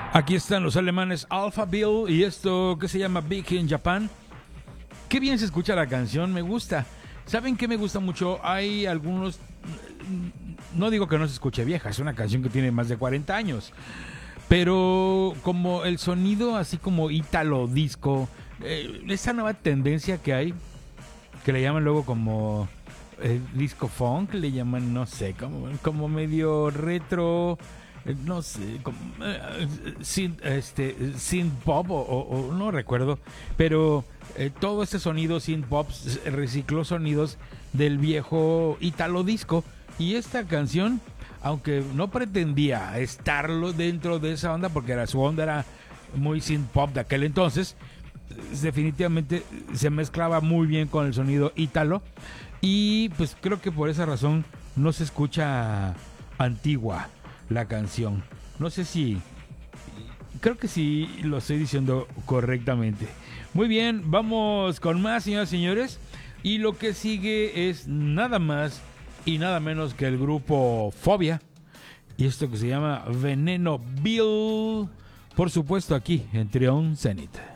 Aquí están los alemanes Alpha Bill y esto que se llama Big in Japan. Qué bien se escucha la canción, me gusta. ¿Saben qué me gusta mucho? Hay algunos... No digo que no se escuche vieja, es una canción que tiene más de 40 años. Pero como el sonido así como ítalo disco, esa nueva tendencia que hay, que le llaman luego como disco funk, le llaman, no sé, como medio retro... no sé, synth pop o no recuerdo, pero todo este sonido synth pop recicló sonidos del viejo Italo disco, y esta canción, aunque no pretendía estarlo dentro de esa onda porque su onda era muy synth pop de aquel entonces, definitivamente se mezclaba muy bien con el sonido Italo, y pues creo que por esa razón no se escucha antigua la canción. No sé si... Creo que sí lo estoy diciendo correctamente. Muy bien, vamos con más, señoras y señores. Y lo que sigue es nada más y nada menos que el grupo Fobia. Y esto que se llama Veneno Bill. Por supuesto aquí en Trion Zenith.